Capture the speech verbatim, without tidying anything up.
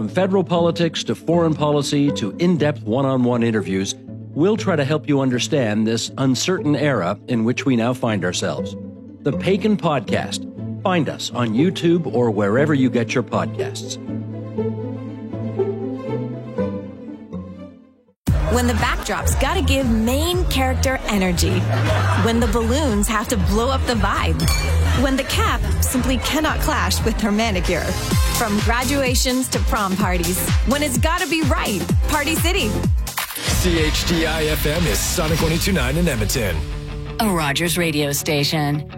From federal politics to foreign policy to in-depth one-on-one interviews, we'll try to help you understand this uncertain era in which we now find ourselves. The Pagan Podcast. Find us on YouTube or wherever you get your podcasts. When the backdrop's gotta give main character energy. When the balloons have to blow up the vibe. When the cap simply cannot clash with her manicure. From graduations to prom parties. When it's gotta be right. Party City. C H D I F M is Sonic one oh two point nine in Edmonton. A Rogers radio station.